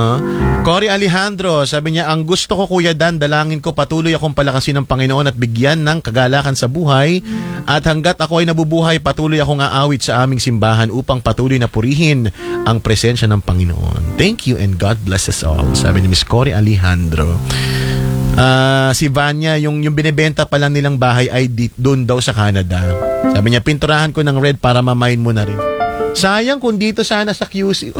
Cory Alejandro, sabi niya, ang gusto ko Kuya Dan, dalangin ko patuloy akong palakasin ng Panginoon at bigyan ng kagalakan sa buhay. At hanggat ako ay nabubuhay, patuloy akong aawit sa aming simbahan upang patuloy na purihin ang presensya ng Panginoon. Thank you and God bless us all. Sabi ni Miss Cory Alejandro. Si Vanya, yung binibenta pa lang nilang bahay ay doon daw sa Canada. Sabi niya, pinturahan ko ng red para mamain mo na rin. Sayang kung dito sana sa QC.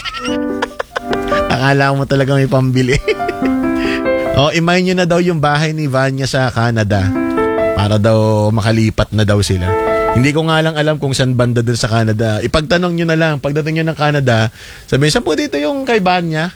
Akala mo talaga may pambili. Imayin nyo na daw yung bahay ni Vanya sa Canada para daw makalipat na daw sila. Hindi ko nga lang alam kung saan banda dun sa Canada. Ipagtanong nyo na lang, pagdating nyo ng Canada, sabihin, saan po dito yung kay Vanya?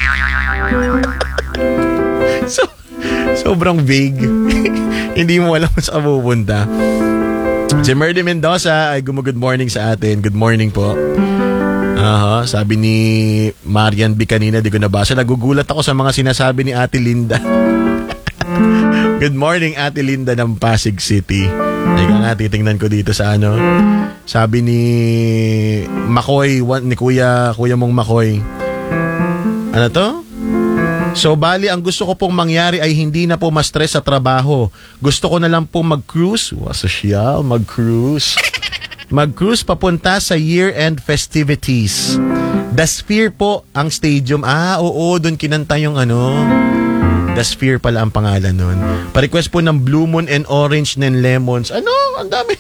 Sobrang vague. Hindi mo alam saan pupunta. Si Merdy Mendoza ay good morning sa atin. Good morning po. Sabi ni Marian B kanina, di ko nabasa. Nagugulat ako sa mga sinasabi ni Ate Linda. Good morning, Ate Linda ng Pasig City. Teka nga, titingnan ko dito sa ano. Sabi ni Makoy, ni Kuya mong Makoy. Ano to? So, bali, ang gusto ko pong mangyari ay hindi na po ma-stress sa trabaho. Gusto ko na lang po mag-cruise. Sosyal, mag-cruise. Mag-cruise papunta sa year-end festivities. The Sphere po ang stadium. Oo, doon kinanta yung ano. The Sphere pala ang pangalan nun. Pa-request po ng Blue Moon and Orange and Lemons. Ano? Ang dami.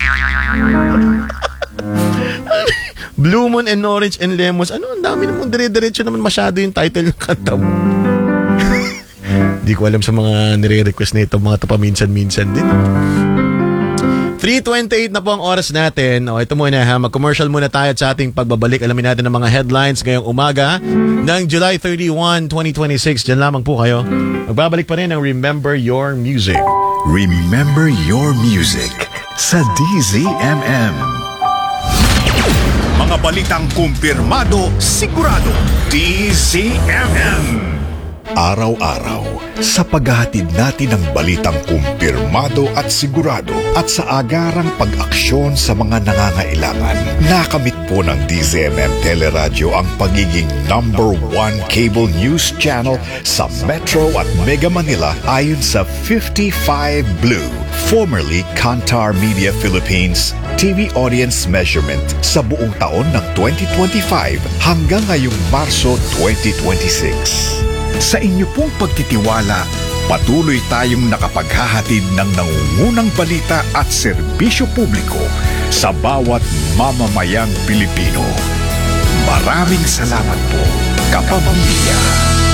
Blue Moon and Orange and Lemons. Ano? Ang dami naman. Dire-diretso naman masyado yung title ng kanta mo. Hindi ko alam sa mga nire-request na ito. Mga paminsan-minsan din. 3:28 na po ang oras natin. Ito muna ha, mag-commercial muna tayo at sa ating pagbabalik. Alamin natin ang mga headlines ngayong umaga ng July 31, 2026. Diyan lamang po kayo. Magbabalik pa rin ang Remember Your Music. Remember Your Music sa DZMM. Mga balitang kumpirmado, sigurado. DZMM. Araw-araw, sa paghahatid natin ng balitang kumpirmado at sigurado at sa agarang pag-aksyon sa mga nangangailangan, nakamit po ng DZMM Teleradyo ang pagiging #1 cable news channel sa Metro at Mega Manila ayon sa 55 Blue, formerly Kantar Media Philippines, TV audience measurement sa buong taon ng 2025 hanggang ngayong Marso 2026. Sa inyo pong pagtitiwala, patuloy tayong nakapaghahatid ng nangungunang balita at serbisyo publiko sa bawat mamamayang Pilipino. Maraming salamat po, kapamilya.